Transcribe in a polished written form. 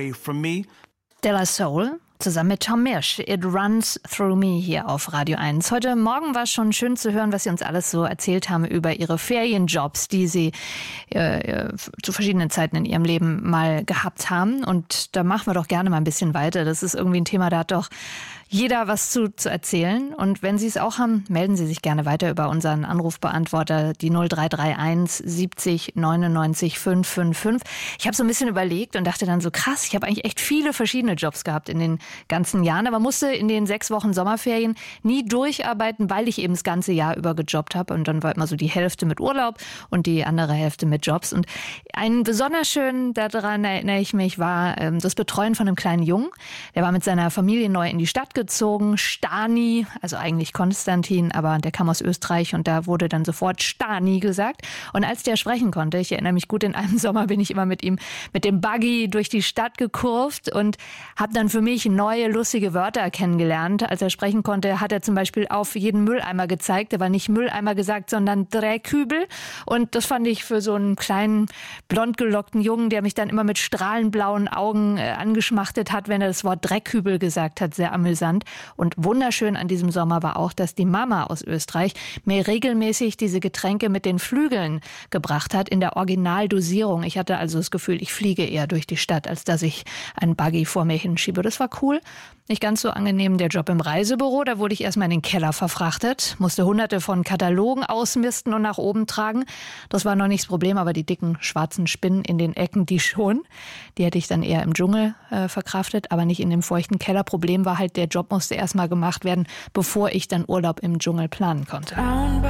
away from me. De La Soul zusammen mit Tom Misch. It Runs Through Me hier auf Radio 1. Heute Morgen war es schon schön zu hören, was Sie uns alles so erzählt haben über Ihre Ferienjobs, die Sie zu verschiedenen Zeiten in Ihrem Leben mal gehabt haben. Und da machen wir doch gerne mal ein bisschen weiter. Das ist irgendwie ein Thema, da hat doch jeder was zu erzählen. Und wenn Sie es auch haben, melden Sie sich gerne weiter über unseren Anrufbeantworter, die 0331 70 99 555. Ich habe so ein bisschen überlegt und dachte dann so, krass, ich habe eigentlich echt viele verschiedene Jobs gehabt in den ganzen Jahren, aber musste in den 6 Wochen Sommerferien nie durcharbeiten, weil ich eben das ganze Jahr über gejobbt habe. Und dann war immer so die Hälfte mit Urlaub und die andere Hälfte mit Jobs. Und ein besonders schön, daran erinnere ich mich, war das Betreuen von einem kleinen Jungen. Der war mit seiner Familie neu in die Stadt gezogen, Stani, also eigentlich Konstantin, aber der kam aus Österreich und da wurde dann sofort Stani gesagt. Und als der sprechen konnte, ich erinnere mich gut, in einem Sommer bin ich immer mit ihm mit dem Buggy durch die Stadt gekurvt und habe dann für mich neue, lustige Wörter kennengelernt. Als er sprechen konnte, hat er zum Beispiel auf jeden Mülleimer gezeigt. Er war nicht Mülleimer gesagt, sondern Dreckhübel. Und das fand ich für so einen kleinen, blond gelockten Jungen, der mich dann immer mit strahlenblauen Augen angeschmachtet hat, wenn er das Wort Dreckhübel gesagt hat, sehr amüsant. Und wunderschön an diesem Sommer war auch, dass die Mama aus Österreich mir regelmäßig diese Getränke mit den Flügeln gebracht hat, in der Originaldosierung. Ich hatte also das Gefühl, ich fliege eher durch die Stadt, als dass ich einen Buggy vor mir hinschiebe. Das war cool. Nicht ganz so angenehm der Job im Reisebüro. Da wurde ich erstmal in den Keller verfrachtet, musste hunderte von Katalogen ausmisten und nach oben tragen. Das war noch nicht das Problem, aber die dicken schwarzen Spinnen in den Ecken, die schon. Die hätte ich dann eher im Dschungel verkraftet, aber nicht in dem feuchten Keller. Problem war halt, der Job musste erstmal gemacht werden, bevor ich dann Urlaub im Dschungel planen konnte.